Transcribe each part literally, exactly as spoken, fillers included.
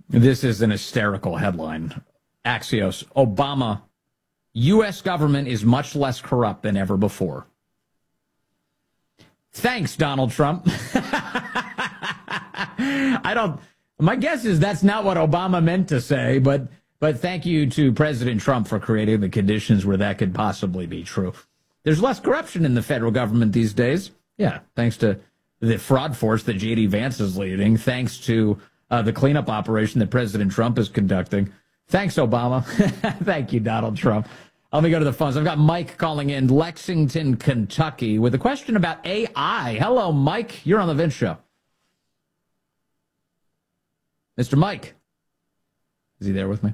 This is an hysterical headline. Axios, Obama, U S government is much less corrupt than ever before. Thanks, Donald Trump. I don't, my guess is that's not what Obama meant to say, but, but thank you to President Trump for creating the conditions where that could possibly be true. There's less corruption in the federal government these days. Yeah, thanks to the fraud force that J D Vance is leading, thanks to uh, the cleanup operation that President Trump is conducting. Thanks, Obama. Thank you, Donald Trump. Let me go to the phones. I've got Mike calling in Lexington, Kentucky, with a question about A I. Hello, Mike. You're on the Vince Show. Mister Mike. Is he there with me?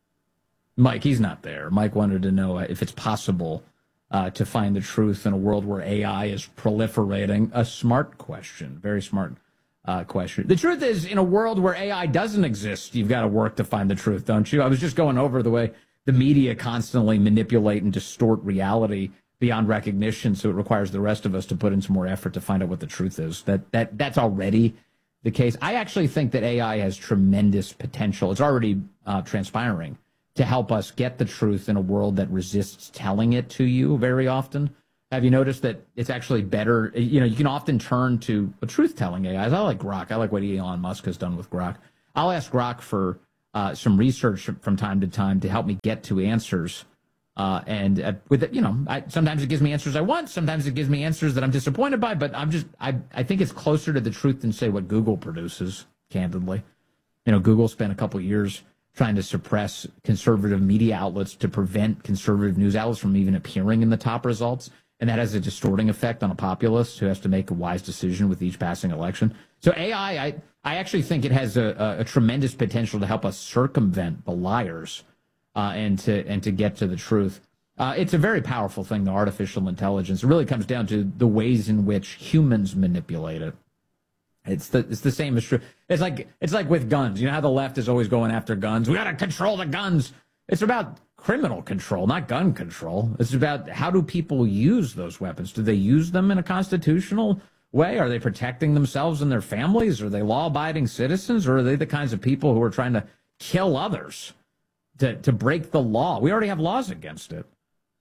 Mike, he's not there. Mike wanted to know if it's possible uh, to find the truth in a world where A I is proliferating. A smart question. Very smart uh, question. The truth is, in a world where A I doesn't exist, you've got to work to find the truth, don't you? I was just going over the way the media constantly manipulate and distort reality beyond recognition, so it requires the rest of us to put in some more effort to find out what the truth is. That that That's already the case. I actually think that A I has tremendous potential. It's already uh, transpiring to help us get the truth in a world that resists telling it to you very often. Have you noticed that it's actually better? You know, you can often turn to a truth-telling A Is. I like Grok. I like what Elon Musk has done with Grok. I'll ask Grok for uh, some research from time to time to help me get to answers. Uh, and uh, with it, you know, I, sometimes it gives me answers I want. Sometimes it gives me answers that I'm disappointed by. But I'm just, I, I think it's closer to the truth than, say, what Google produces, candidly. You know, Google spent a couple years trying to suppress conservative media outlets to prevent conservative news outlets from even appearing in the top results. And that has a distorting effect on a populace who has to make a wise decision with each passing election. So A I, I, I actually think it has a, a, a tremendous potential to help us circumvent the liars uh, and to and to get to the truth. Uh, it's a very powerful thing, the artificial intelligence. It really comes down to the ways in which humans manipulate it. It's the it's the same as true. It's like it's like with guns. You know how the left is always going after guns. We got to control the guns. It's about criminal control, not gun control. It's about how do people use those weapons? Do they use them in a constitutional way? Are they protecting themselves and their families? Are they law-abiding citizens? Or are they the kinds of people who are trying to kill others, to, to break the law? We already have laws against it.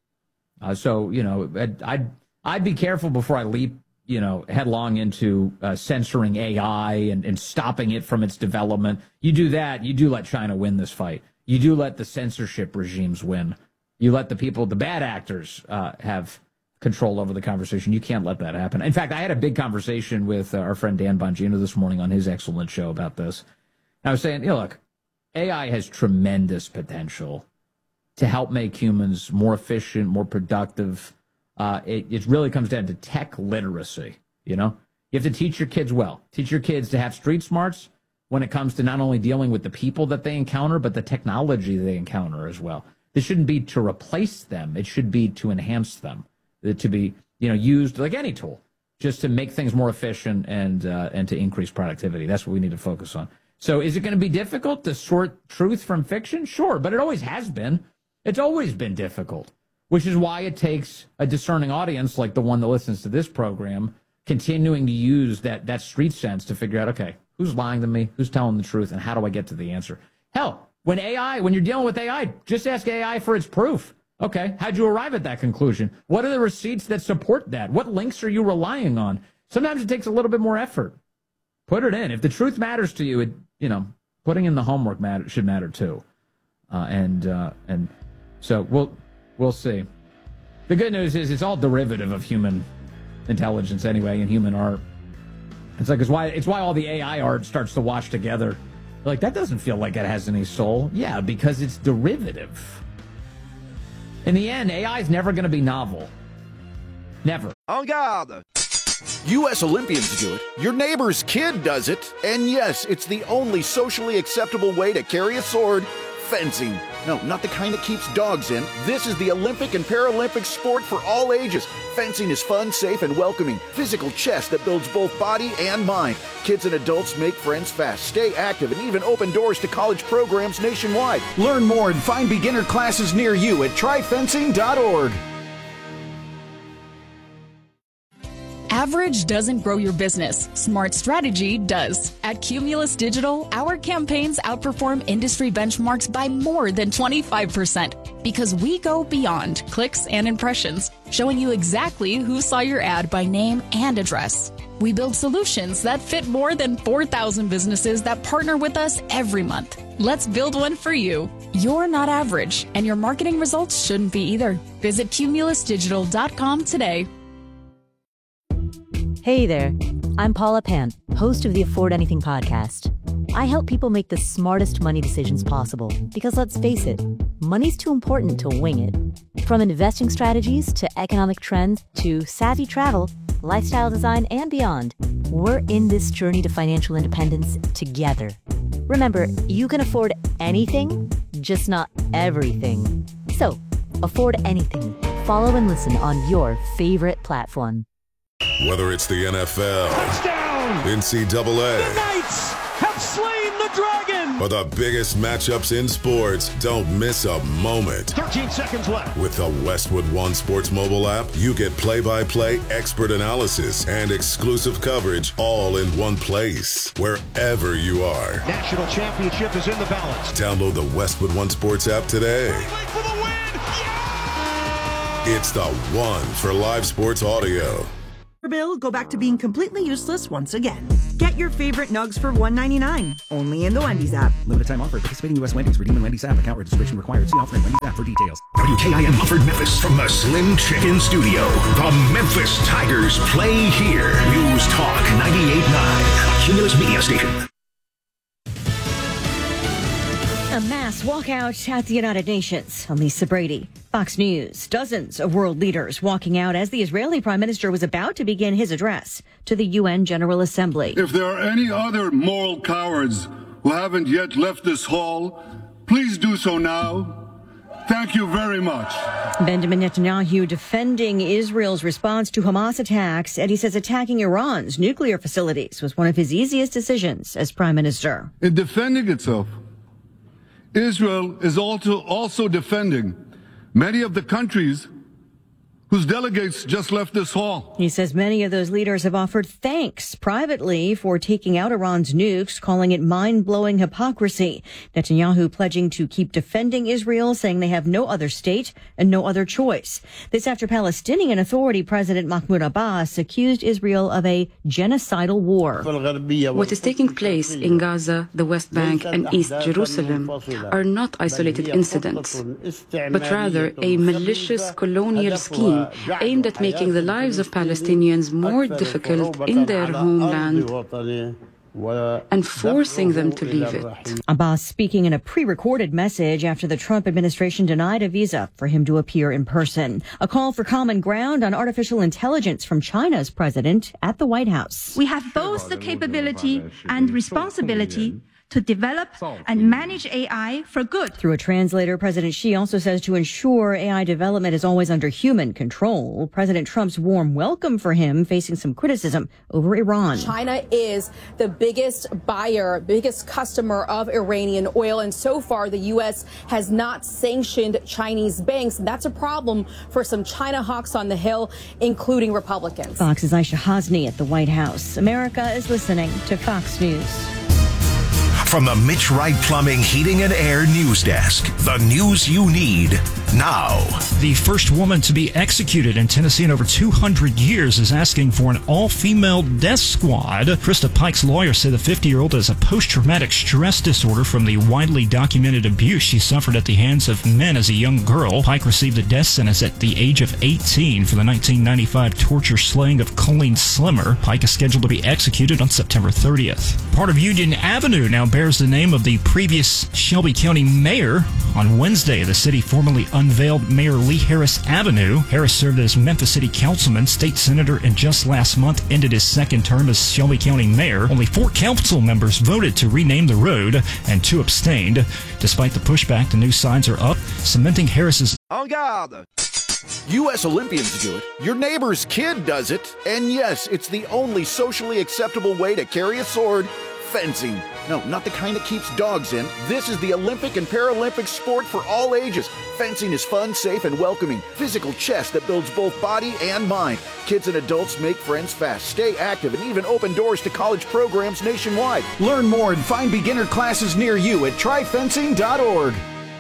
Uh, so, you know, I'd, I'd, I'd be careful before I leap, you know, headlong into uh, censoring A I and, and stopping it from its development. You do that, you do let China win this fight. You do let the censorship regimes win. You let the people, the bad actors, uh, have control over the conversation. You can't let that happen. In fact, I had a big conversation with uh, our friend Dan Bongino this morning on his excellent show about this. And I was saying, you know, look, A I has tremendous potential to help make humans more efficient, more productive. Uh, it, it really comes down to tech literacy, you know? You have to teach your kids well. Teach your kids to have street smarts when it comes to not only dealing with the people that they encounter, but the technology they encounter as well. This shouldn't be to replace them. It should be to enhance them, to be, you know, used like any tool, just to make things more efficient and uh, and to increase productivity. That's what we need to focus on. So is it going to be difficult to sort truth from fiction? Sure, but it always has been. It's always been difficult, which is why it takes a discerning audience like the one that listens to this program continuing to use that that street sense to figure out, okay, who's lying to me? Who's telling the truth? And how do I get to the answer? Hell, when A I, when you're dealing with A I, just ask A I for its proof. Okay, how'd you arrive at that conclusion? What are the receipts that support that? What links are you relying on? Sometimes it takes a little bit more effort. Put it in. If the truth matters to you, it, you know, putting in the homework matter, should matter too. Uh, and uh, and so we'll we'll see. The good news is it's all derivative of human intelligence anyway, and human art. It's like it's why it's why all the A I art starts to wash together. Like, that doesn't feel like it has any soul. Yeah, because it's derivative. In the end, A I is never going to be novel. Never. En garde! U S Olympians do it. Your neighbor's kid does it. And yes, it's the only socially acceptable way to carry a sword: fencing. No, not the kind that keeps dogs in. This is the Olympic and Paralympic sport for all ages. Fencing is fun, safe, and welcoming. Physical chess that builds both body and mind. Kids and adults make friends fast, stay active, and even open doors to college programs nationwide. Learn more and find beginner classes near you at try fencing dot org. Average doesn't grow your business. Smart strategy does. At Cumulus Digital, our campaigns outperform industry benchmarks by more than twenty-five percent because we go beyond clicks and impressions, showing you exactly who saw your ad by name and address. We build solutions that fit more than four thousand businesses that partner with us every month. Let's build one for you. You're not average, and your marketing results shouldn't be either. Visit cumulus digital dot com today. Hey there, I'm Paula Pant, host of the Afford Anything podcast. I help people make the smartest money decisions possible because, let's face it, money's too important to wing it. From investing strategies to economic trends to savvy travel, lifestyle design, and beyond, we're in this journey to financial independence together. Remember, you can afford anything, just not everything. So, afford anything. Follow and listen on your favorite platform. Whether it's the N F L, touchdown, N C double A, the Knights have slain the dragon, or the biggest matchups in sports, don't miss a moment. thirteen seconds left. With the Westwood One Sports mobile app, you get play-by-play expert analysis and exclusive coverage all in one place, wherever you are. National championship is in the balance. Download the Westwood One Sports app today. For the win. Yeah! It's the one for live sports audio. Bill go back to being completely useless once again. Get your favorite nugs for one ninety-nine, only in the Wendy's app. Limited time offer. Participating U S Wendy's. Redeem in Wendy's app. Account registration required. See offer in Wendy's app for details. W K I M offered Memphis from the Slim Chicken Studio. The Memphis Tigers play here. News Talk ninety-eight point nine. Cumulus Media Station. A mass walkout at the United Nations. I'm Lisa Brady. Fox News. Dozens of world leaders walking out as the Israeli prime minister was about to begin his address to the U N General Assembly. If there are any other moral cowards who haven't yet left this hall, please do so now. Thank you very much. Benjamin Netanyahu defending Israel's response to Hamas attacks, and he says attacking Iran's nuclear facilities was one of his easiest decisions as prime minister. In defending itself, Israel is also also defending many of the countries whose delegates just left this hall. He says many of those leaders have offered thanks privately for taking out Iran's nukes, calling it mind-blowing hypocrisy. Netanyahu pledging to keep defending Israel, saying they have no other state and no other choice. This after Palestinian Authority President Mahmoud Abbas accused Israel of a genocidal war. What is taking place in Gaza, the West Bank, and East Jerusalem are not isolated incidents, but rather a malicious colonial scheme aimed at making the lives of Palestinians more difficult in their homeland and forcing them to leave it. Abbas speaking in a pre-recorded message after the Trump administration denied a visa for him to appear in person. A call for common ground on artificial intelligence from China's president at the White House. We have both the capability and responsibility to develop and manage A I for good. Through a translator, President Xi also says to ensure A I development is always under human control. President Trump's warm welcome for him facing some criticism over Iran. China is the biggest buyer, biggest customer of Iranian oil, and so far the U S has not sanctioned Chinese banks. That's a problem for some China hawks on the Hill, including Republicans. Fox's Aisha Hasni at the White House. America is listening to Fox News. From the Mitch Wright Plumbing, Heating and Air News Desk, the news you need now. The first woman to be executed in Tennessee in over two hundred years is asking for an all-female death squad. Krista Pike's lawyers say the fifty-year-old has a post-traumatic stress disorder from the widely documented abuse she suffered at the hands of men as a young girl. Pike received a death sentence at the age of eighteen for the nineteen ninety-five torture slaying of Colleen Slimmer. Pike is scheduled to be executed on September thirtieth. Part of Union Avenue now bears the name of the previous Shelby County mayor. On Wednesday, the city formally unveiled Mayor Lee Harris Avenue. Harris served as Memphis City Councilman, state senator, and just last month ended his second term as Shelby County mayor. Only four council members voted to rename the road, and two abstained. Despite the pushback, the new signs are up, cementing Harris's... En garde! U S Olympians do it, your neighbor's kid does it, and yes, it's the only socially acceptable way to carry a sword, fencing. No, not the kind that keeps dogs in. This is the Olympic and Paralympic sport for all ages. Fencing is fun, safe, and welcoming. Physical chess that builds both body and mind. Kids and adults make friends fast, stay active, and even open doors to college programs nationwide. Learn more and find beginner classes near you at try fencing dot org.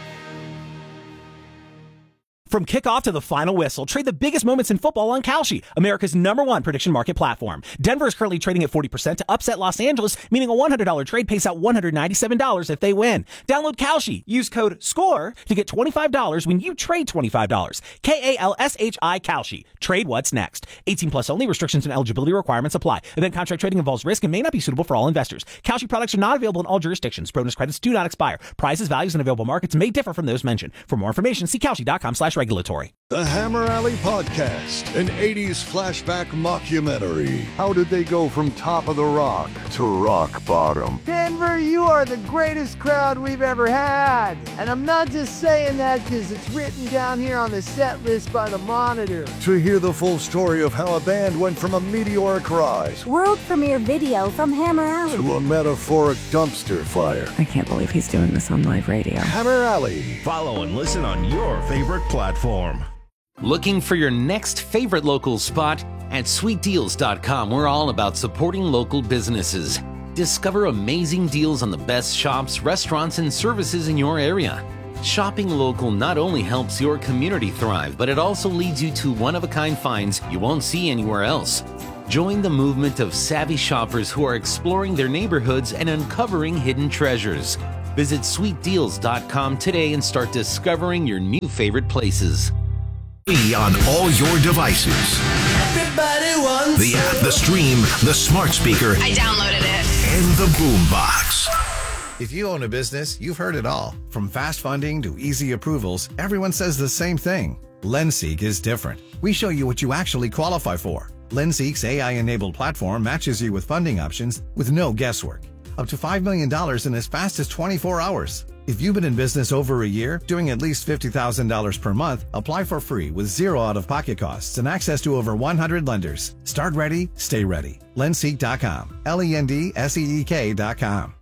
From kickoff to the final whistle, trade the biggest moments in football on Kalshi, America's number one prediction market platform. Denver is currently trading at forty percent to upset Los Angeles, meaning a one hundred dollars trade pays out one hundred ninety-seven dollars if they win. Download Kalshi. Use code SCORE to get twenty-five dollars when you trade twenty-five dollars. K A L S H I Kalshi. Trade what's next. eighteen plus only. Restrictions and eligibility requirements apply. Event contract trading involves risk and may not be suitable for all investors. Kalshi products are not available in all jurisdictions. Bonus credits do not expire. Prices, values, and available markets may differ from those mentioned. For more information, see Kalshi dot com slash regulatory. The Hammer Alley Podcast, an eighties flashback mockumentary. How did they go from top of the rock to rock bottom? Denver, you are the greatest crowd we've ever had. And I'm not just saying that because it's written down here on the set list by the Monitor. To hear the full story of how a band went from a meteoric rise, world premiere video from Hammer Alley, to a metaphoric dumpster fire. I can't believe he's doing this on live radio. Hammer Alley. Follow and listen on your favorite platform. Looking for your next favorite local spot? At sweet deals dot com, we're all about supporting local businesses. Discover amazing deals on the best shops, restaurants, and services in your area. Shopping local not only helps your community thrive, but it also leads you to one-of-a-kind finds you won't see anywhere else. Join the movement of savvy shoppers who are exploring their neighborhoods and uncovering hidden treasures. Visit sweet deals dot com today and start discovering your new favorite places. On all your devices. Everybody wants the app, the stream, the smart speaker. I downloaded it. And the boombox. If you own a business, you've heard it all. From fast funding to easy approvals, everyone says the same thing. LendSeek is different. We show you what you actually qualify for. LendSeek's A I-enabled platform matches you with funding options with no guesswork. Up to five million dollars in as fast as twenty-four hours. If you've been in business over a year, doing at least fifty thousand dollars per month, apply for free with zero out-of-pocket costs and access to over one hundred lenders. Start ready, stay ready. LendSeek dot com. L E N D S E E K dot com.